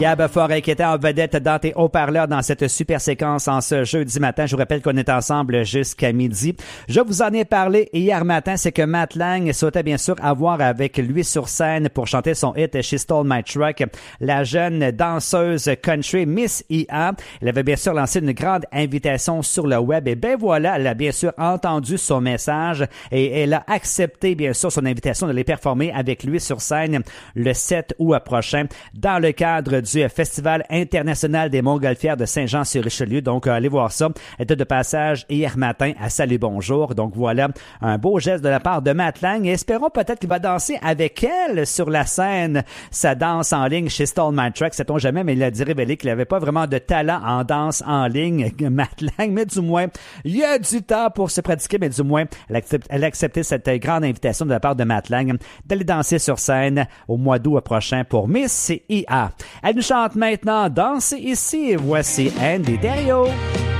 Gab Forêt qui était en vedette dans tes haut-parleurs dans cette super séquence en ce jeudi matin. Je vous rappelle qu'on est ensemble jusqu'à midi. Je vous en ai parlé hier matin, c'est que Matt Lang souhaitait bien sûr avoir avec lui sur scène pour chanter son hit She Stole My Truck, la jeune danseuse country Miss IA. Elle avait bien sûr lancé une grande invitation sur le web et ben voilà, elle a bien sûr entendu son message et elle a accepté bien sûr son invitation de les performer avec lui sur scène le 7 août prochain dans le cadre du Festival international des Montgolfières de Saint-Jean-sur-Richelieu. Donc, allez voir ça. Elle était de passage hier matin à Salut Bonjour. Donc, voilà un beau geste de la part de Matt Lang. Et espérons peut-être qu'il va danser avec elle sur la scène. Sa danse en ligne chez Stole My Truck. Sait-on jamais, mais il a dit révélé qu'il n'avait pas vraiment de talent en danse en ligne, Matt Lang. Mais du moins, il y a du temps pour se pratiquer, mais du moins, elle a accepté cette grande invitation de la part de Matt Lang d'aller danser sur scène au mois d'août prochain pour Miss IA. Elle nous chante maintenant Danser ici. Voici Andy Derriot.